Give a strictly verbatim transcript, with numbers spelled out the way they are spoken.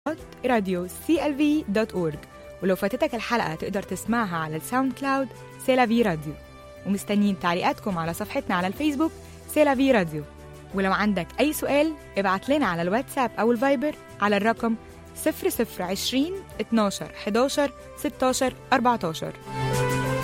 راديو سي ال في دوت أورج. ولو فاتتك الحلقة تقدر تسمعها على الساوند كلاود سيلافي راديو. ومستنيين تعليقاتكم على صفحتنا على الفيسبوك سيلافي راديو. ولو عندك أي سؤال ابعت لنا على الواتساب أو الفايبر على الرقم صفر صفر عشرين اتناشر حداشر ستاشر أربعتاشر.